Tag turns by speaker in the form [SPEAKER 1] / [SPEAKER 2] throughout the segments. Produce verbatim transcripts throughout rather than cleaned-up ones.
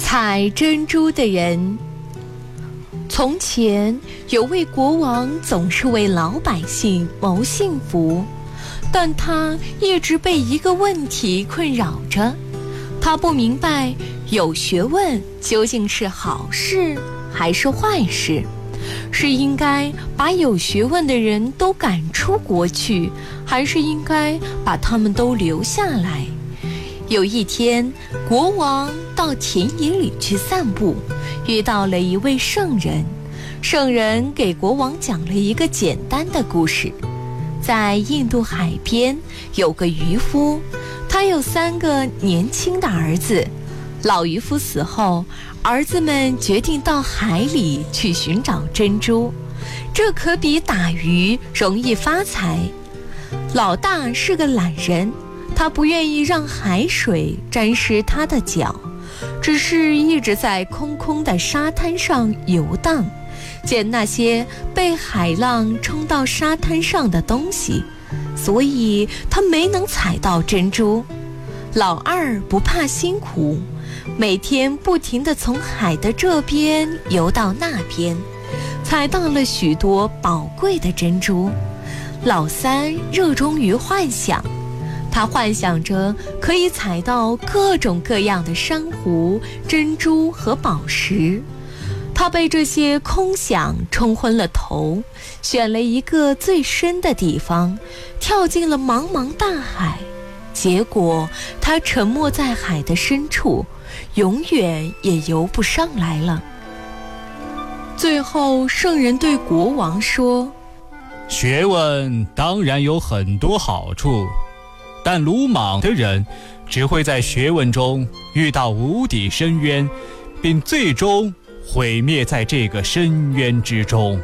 [SPEAKER 1] 采珍珠的人。从前有位国王，总是为老百姓谋幸福，但他一直被一个问题困扰着。他不明白有学问究竟是好事还是坏事，是应该把有学问的人都赶出国去，还是应该把他们都留下来。有一天，国王到田野里去散步，遇到了一位圣人。圣人给国王讲了一个简单的故事。在印度海边有个渔夫，他有三个年轻的儿子。老渔夫死后，儿子们决定到海里去寻找珍珠，这可比打鱼容易发财。老大是个懒人，他不愿意让海水沾湿他的脚，只是一直在空空的沙滩上游荡，捡那些被海浪冲到沙滩上的东西，所以他没能采到珍珠。老二不怕辛苦，每天不停地从海的这边游到那边，采到了许多宝贵的珍珠。老三热衷于幻想，他幻想着可以采到各种各样的珊瑚、珍珠和宝石。他被这些空想冲昏了头，选了一个最深的地方，跳进了茫茫大海。结果他沉没在海的深处，永远也游不上来了。最后，圣人对国王说：
[SPEAKER 2] 学问当然有很多好处，但鲁莽的人只会在学问中遇到无底深渊，并最终毁灭在这个深渊之中。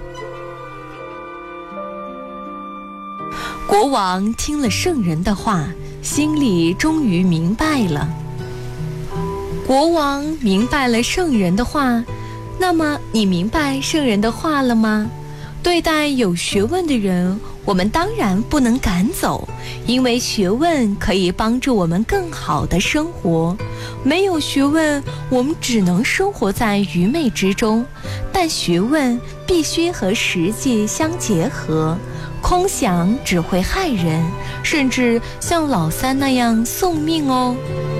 [SPEAKER 1] 国王听了圣人的话，心里终于明白了。国王明白了圣人的话，那么你明白圣人的话了吗？对待有学问的人，我们当然不能赶走，因为学问可以帮助我们更好的生活。没有学问，我们只能生活在愚昧之中，但学问必须和实际相结合。空想只会害人，甚至像老三那样送命哦。